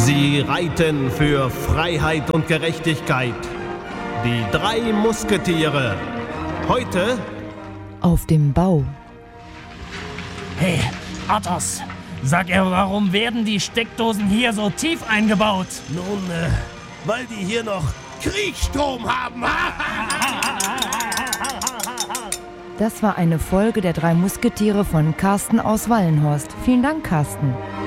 Sie reiten für Freiheit und Gerechtigkeit. Die 3 Musketiere. Heute auf dem Bau. Hey, Athos, sag er, warum werden die Steckdosen hier so tief eingebaut? Nun, weil die hier noch Kriegsstrom haben. Das war eine Folge der 3 Musketiere von Carsten aus Wallenhorst. Vielen Dank, Carsten.